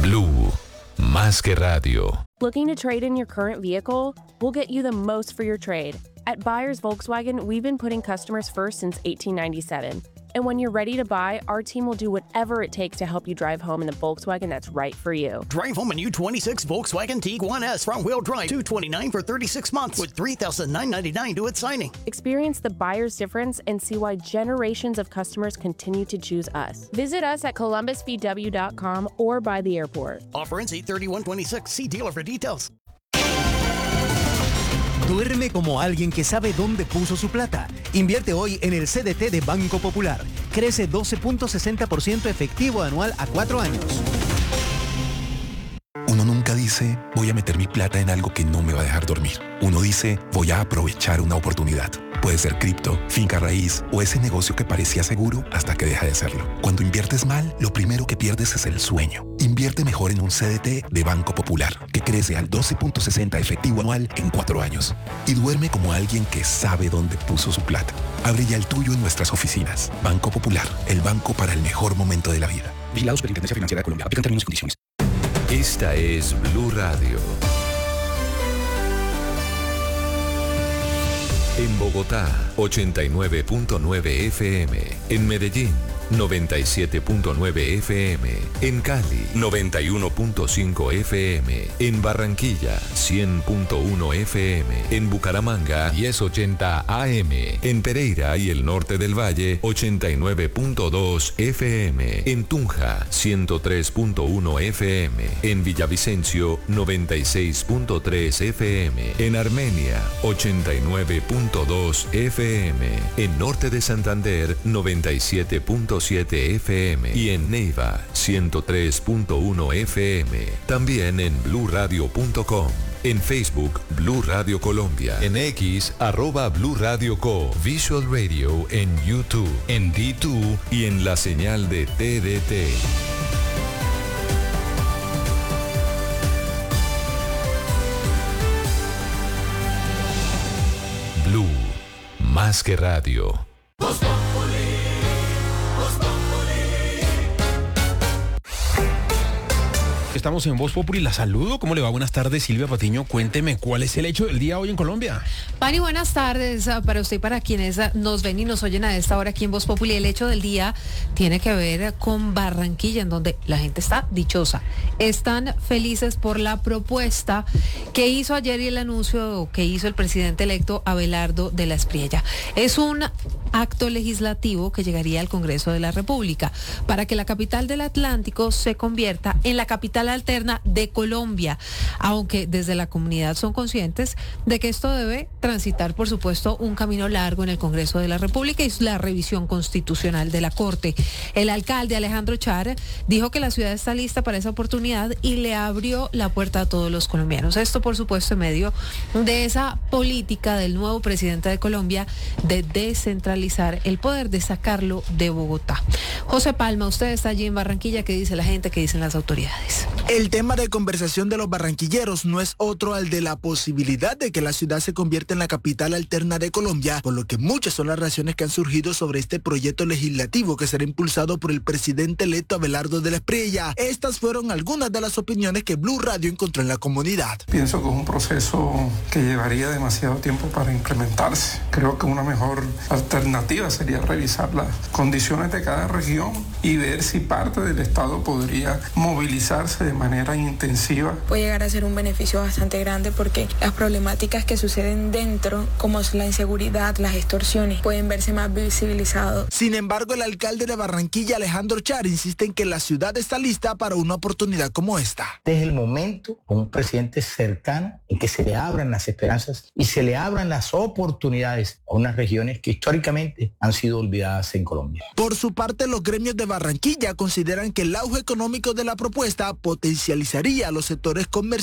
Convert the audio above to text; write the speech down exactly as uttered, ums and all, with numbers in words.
Blue, más que radio. Looking to trade in your current vehicle? We'll get you the most for your trade. At Buyers Volkswagen, we've been putting customers first since eighteen ninety-seven. And when you're ready to buy, our team will do whatever it takes to help you drive home in the Volkswagen that's right for you. Drive home a new twenty-six Volkswagen Tiguan S front-wheel drive, two hundred twenty-nine dollars for thirty-six months with three thousand nine hundred ninety-nine dollars to its signing. Experience the buyer's difference and see why generations of customers continue to choose us. Visit us at columbus v w dot com or by the airport. Offer ends eight thirty-one twenty-six. See dealer for details. Duerme como alguien que sabe dónde puso su plata. Invierte hoy en el C D T de Banco Popular. Crece doce punto sesenta por ciento efectivo anual a cuatro años. Uno nunca dice, voy a meter mi plata en algo que no me va a dejar dormir. Uno dice, voy a aprovechar una oportunidad. Puede ser cripto, finca raíz o ese negocio que parecía seguro hasta que deja de serlo. Cuando inviertes mal, lo primero que pierdes es el sueño. Invierte mejor en un C D T de Banco Popular, que crece al doce punto sesenta efectivo anual en cuatro años. Y duerme como alguien que sabe dónde puso su plata. Abre ya el tuyo en nuestras oficinas. Banco Popular, el banco para el mejor momento de la vida. Vigilado Superintendencia Financiera de Colombia. Aplican términos y condiciones. Esta es Blue Radio. En Bogotá, ochenta y nueve punto nueve F M. En Medellín, noventa y siete punto nueve F M. En Cali, noventa y uno punto cinco F M. En Barranquilla, cien punto uno F M. En Bucaramanga, diez ochenta A M. En Pereira y el norte del Valle, ochenta y nueve punto dos F M. En Tunja, ciento tres punto uno F M. En Villavicencio, noventa y seis punto tres F M. En Armenia, ochenta y nueve punto dos F M. En Norte de Santander, noventa y siete punto siete F M. Y en Neiva, ciento tres punto uno F M. También en blue radio punto com. En Facebook, Blue Radio Colombia. En X, arroba Blue Radio Co. Visual Radio en YouTube, en D dos y en la señal de T D T. Blue, más que radio. Estamos en Voz Populi, la saludo. ¿Cómo le va? Buenas tardes, Silvia Patiño. Cuénteme, ¿cuál es el hecho del día hoy en Colombia? Pani, buenas tardes para usted y para quienes nos ven y nos oyen a esta hora aquí en Voz Populi. El hecho del día tiene que ver con Barranquilla, en donde la gente está dichosa. Están felices por la propuesta que hizo ayer y el anuncio que hizo el presidente electo Abelardo de la Espriella. Es un acto legislativo que llegaría al Congreso de la República para que la capital del Atlántico se convierta en la capital alterna de Colombia, aunque desde la comunidad son conscientes de que esto debe transitar, por supuesto, un camino largo en el Congreso de la República y la revisión constitucional de la Corte. El alcalde Alejandro Char dijo que la ciudad está lista para esa oportunidad y le abrió la puerta a todos los colombianos. Esto, por supuesto, en medio de esa política del nuevo presidente de Colombia de descentralizar el poder, de sacarlo de Bogotá. José Palma, usted está allí en Barranquilla. ¿Qué dice la gente? ¿Qué dicen las autoridades? El tema de conversación de los barranquilleros no es otro al de la posibilidad de que la ciudad se convierta en la capital alterna de Colombia, por lo que muchas son las reacciones que han surgido sobre este proyecto legislativo que será impulsado por el presidente electo Abelardo de la Espriella. Estas fueron algunas de las opiniones que Blue Radio encontró en la comunidad. Pienso que es un proceso que llevaría demasiado tiempo para implementarse. Creo que una mejor alternativa sería revisar las condiciones de cada región y ver si parte del Estado podría movilizarse de manera intensiva. Puede llegar a ser un beneficio bastante grande porque las problemáticas que suceden dentro, como es la inseguridad, las extorsiones, pueden verse más visibilizados. Sin embargo, el alcalde de Barranquilla, Alejandro Char, insiste en que la ciudad está lista para una oportunidad como esta. Este es el momento con un presidente cercano en que se le abran las esperanzas y se le abran las oportunidades a unas regiones que históricamente han sido olvidadas en Colombia. Por su parte, los gremios de Barranquilla consideran que el auge económico de la propuesta potencializaría a los sectores comerciales